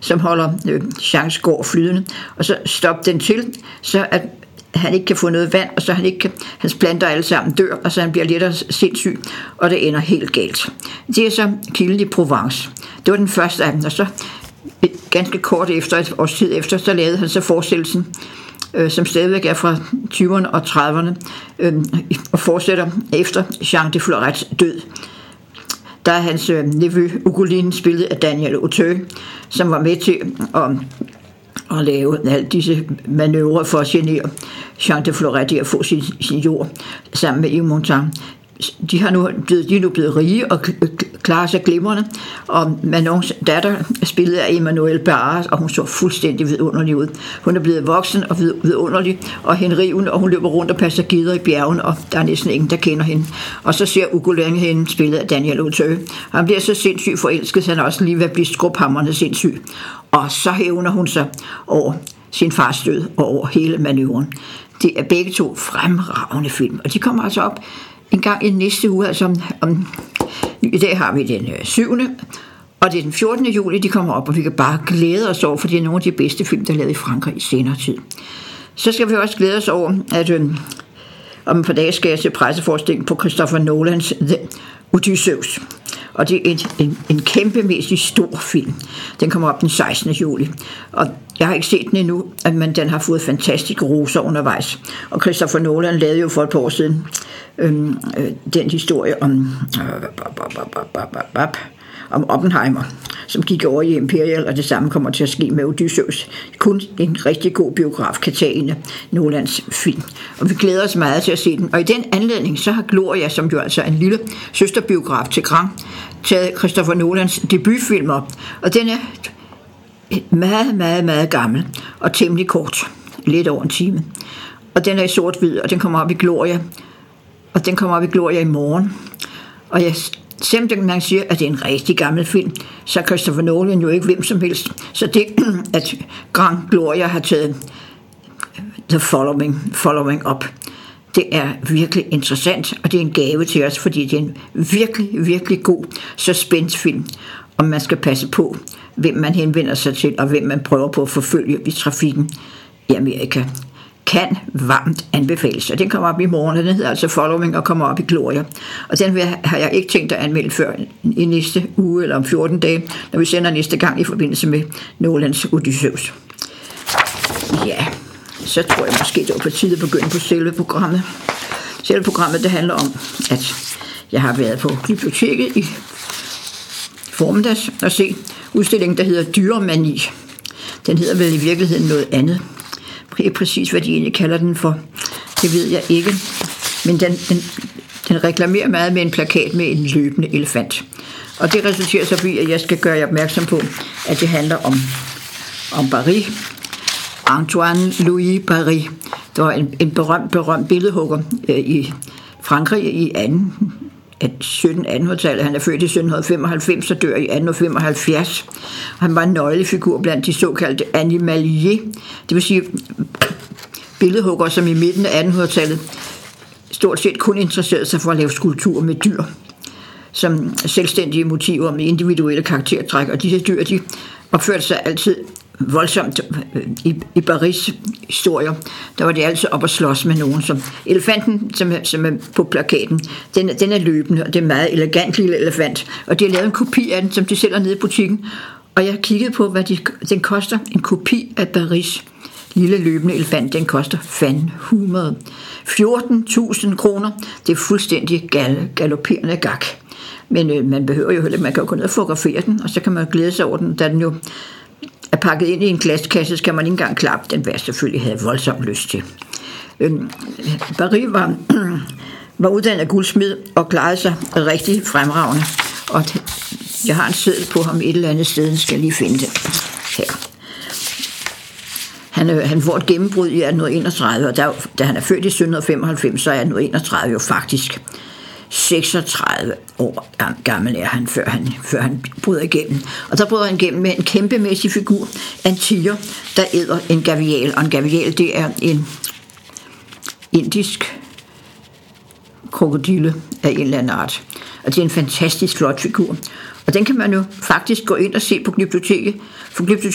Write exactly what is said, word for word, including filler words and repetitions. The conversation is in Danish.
som holder øh, Jeans gård flydende, og så stopper den til, så at han ikke kan få noget vand, og så han ikke kan, hans planter alle sammen dør, og så han bliver lettere sindssyg, og det ender helt galt. Det er så kilden i Provence. Det var den første af dem, og så ganske kort efter, et års tid efter, så lavede han så forestillelsen, øh, som stadigvæk er fra tyverne og trediverne, øh, og fortsætter efter Jean de Florets død. Der er hans øh, nevø Ugolin, spillet af Daniel Auteuil, som var med til at, at lave alle disse manøvrer for at genere Jean de Floret i at få sin, sin jord sammen med Yves Montand. De, har nu, de er nu blevet rige og klarer sig glimrende, og Manons datter spillet af Emmanuelle Barras, og hun så fuldstændig vidunderlig ud. Hun er blevet voksen og vidunderlig og henriven, og hun løber rundt og passer gider i bjergen, og der er næsten ingen, der kender hende. Og så ser Ugolin hende spillet af Daniel Auteuil. Han bliver så sindssygt forelsket, så han er også lige ved at blive skrubhamrende sindssyg. Og så hævner hun sig over sin fars død og over hele manøvren. Det er begge to fremragende film, og de kommer altså op en gang i næste uge, altså om, om i dag har vi den syvende og det er den fjortende juli, de kommer op, og vi kan bare glæde os over, for det er nogle af de bedste film, der er lavet i Frankrig i senere tid. Så skal vi også glæde os over, at øh, om et par dage skal jeg se presseforestilling på Christopher Nolans The Odysseus. Og det er en, en, en kæmpemæssig stor film. Den kommer op den sekstende juli. Og jeg har ikke set den endnu, men den har fået fantastiske roser undervejs. Og Christopher Nolan lavede jo for et par år siden øh, øh, den historie om, øh, om Oppenheimer, som gik over i Imperial, og det samme kommer til at ske med Odysseus. Kun en rigtig god biograf kan tage en af Nolans film. Og vi glæder os meget til at se den. Og i den anledning, så har Gloria, som jo altså er en lille søsterbiograf til Grand, taget Christopher Nolans debutfilm op. Og den er meget, meget, meget gammel og temmelig kort. Lidt over en time. Og den er i sort-hvid, og den kommer op i Gloria. Og den kommer op i Gloria i morgen. Og jeg Selvom man siger, at det er en rigtig gammel film, så er Christopher Nolan jo ikke hvem som helst. Så det, at Grand Gloria har taget The Following, following op, det er virkelig interessant, og det er en gave til os, fordi det er en virkelig, virkelig god suspensefilm, og man skal passe på, hvem man henvender sig til, og hvem man prøver på at forfølge i trafikken i Amerika. Kan varmt anbefales. Og den kommer op i morgen, den hedder altså Following og kommer op i Gloria. Og den har jeg ikke tænkt at anmelde før i næste uge eller om fjorten dage, når vi sender næste gang i forbindelse med Nolans Odysseus. Ja, så tror jeg måske, det var på tide at begynde på selve programmet. Selve programmet, det handler om, at jeg har været på biblioteket i formiddags og se udstillingen, der hedder Dyremani. Den hedder vel i virkeligheden noget andet. Præcis hvad de egentlig kalder den for, det ved jeg ikke. Men den, den, den reklamerer meget med en plakat med en løbende elefant. Og det resulterer så i, at jeg skal gøre jer opmærksom på, at det handler om, om Barye. Antoine Louis Barye. Der var en, en berømt, berømt billedhugger øh, i Frankrig i anden sytten attenhundredetallet. Han er født i sytten femoghalvfems og dør i atten femoghalvfjerds. Han var en nøglefigur blandt de såkaldte animalier, det vil sige billedhugger, som i midten af attenhundredetallet stort set kun interesserede sig for at lave skulpturer med dyr, som selvstændige motiver med individuelle karaktertræk, og disse dyr, de opførte sig altid voldsomt i, i Barys historier. Der var de altid op og slås med nogen. Som elefanten, som er, som er på plakaten, den, den er løbende, og det er en meget elegant lille elefant. Og de har lavet en kopi af den, som de sælger nede i butikken. Og jeg kiggede på, hvad de, den koster. En kopi af Barys lille løbende elefant, den koster fanden hundrede. fjorten tusind kroner. Det er fuldstændig gal, galopperende gak. Men øh, man behøver jo heller, man kan jo gå ned og fotografere den, og så kan man glæde sig over den, da den jo er pakket ind i en glaskasse, så kan man ikke engang klappe den, hvad jeg selvfølgelig havde voldsomt lyst til. Øhm, Barye var, var uddannet guldsmed og klarede sig rigtig fremragende. Og jeg har en seddel på ham et eller andet sted, den skal jeg lige finde det her. Han, øh, han får et gennembrud i atten enogtredive, og der, da han er født i sytten femoghalvfems, så er atten enogtredive jo faktisk seksogtredive år gammel er han, før han, før han bryder igennem. Og der bryder han igennem med en kæmpemæssig figur, en tiger, der æder en gavial. Og en gavial, det er en indisk krokodille af en eller anden art. Og det er en fantastisk flot figur. Og den kan man jo faktisk gå ind og se på biblioteket. For biblioteket